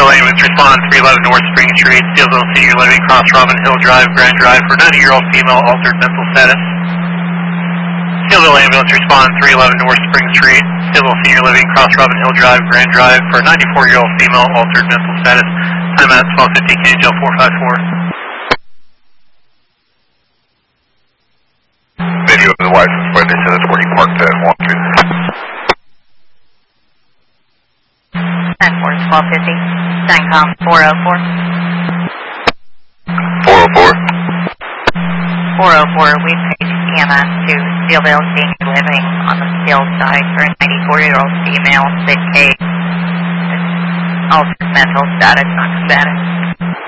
Steelville ambulance respond 311 North Spring Street, Steelville Senior Living, Cross Robin Hill Drive, Grand Drive for 90-year-old female, altered mental status. Steelville ambulance respond 311 North Spring Street, Steelville Senior Living, Cross Robin Hill Drive, Grand Drive for 94-year-old female, altered mental status. Time at 1250 KNGL 454. Video of the license plate, they said it's where you parked at Washington. 10-4-1250, CENTCOM 404. 404. 404, we paid EMS to Steelville Senior Living on the Steel side for a 94-year-old female, sick case, altered mental status, non-combative.